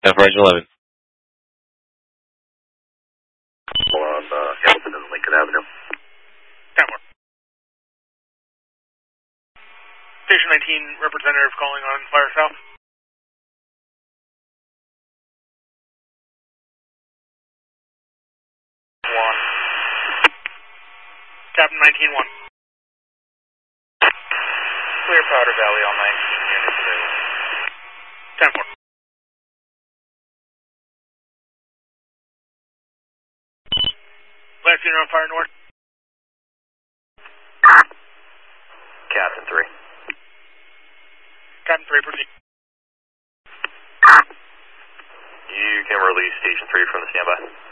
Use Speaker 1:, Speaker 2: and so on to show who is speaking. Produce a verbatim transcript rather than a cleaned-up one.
Speaker 1: Average eleven.
Speaker 2: On uh, Hamilton and Lincoln Avenue.
Speaker 3: ten one. Station nineteen, representative calling on Fire South.
Speaker 2: One.
Speaker 3: Captain nineteen one.
Speaker 2: Clear Powder Valley on nineteen, units available.
Speaker 3: ten four. Last unit on fire north.
Speaker 2: Captain three.
Speaker 3: Captain three, proceed.
Speaker 2: You can release Station three from the standby.